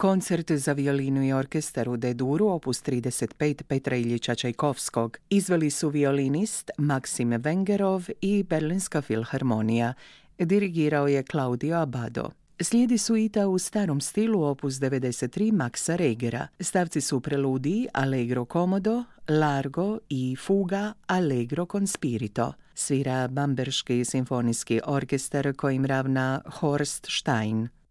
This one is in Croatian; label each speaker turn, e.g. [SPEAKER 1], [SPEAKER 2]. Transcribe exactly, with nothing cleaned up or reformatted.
[SPEAKER 1] Koncert za violinu i orkestar u D-duru, opus trideset pet Petra Iljića Čajkovskog, izveli su violinist Maksim Vengerov i Berlinska filharmonija. Dirigirao je Claudio Abbado. Slijedi suita u starom stilu, opus devedeset tri Maxa Regera. Stavci su preludiji Allegro comodo, Largo i fuga Allegro con spirito. Svira Bamberški simfonijski orkestar kojim ravna Horst Stein.